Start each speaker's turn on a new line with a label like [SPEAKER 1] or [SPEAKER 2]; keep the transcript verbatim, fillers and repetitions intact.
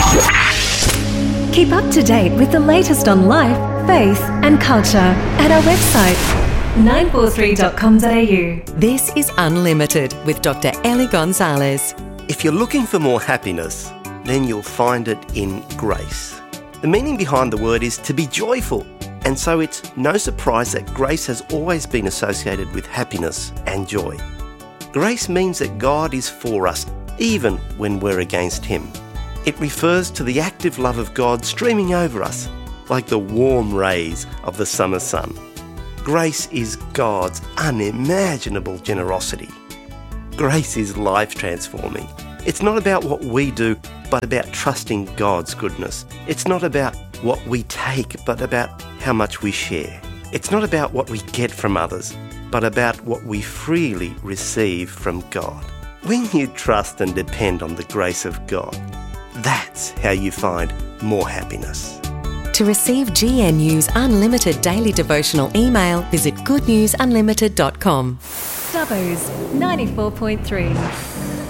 [SPEAKER 1] Keep up to date with the latest on life, faith and culture at our website, nine four three dot com dot a u.
[SPEAKER 2] This is Unlimited with Doctor Ellie Gonzalez.
[SPEAKER 3] If you're looking for more happiness, then you'll find it in grace. The meaning behind the word is to be joyful, and so it's no surprise that grace has always been associated with happiness and joy. Grace means that God is for us, even when we're against Him. It refers to the active love of God streaming over us, like the warm rays of the summer sun. Grace is God's unimaginable generosity. Grace is life-transforming. It's not about what we do, but about trusting God's goodness. It's not about what we take, but about how much we share. It's not about what we get from others, but about what we freely receive from God. When you trust and depend on the grace of God, that's how you find more happiness.
[SPEAKER 2] To receive G N U's unlimited daily devotional email, visit good news unlimited dot com.
[SPEAKER 1] Dubbo's ninety-four point three.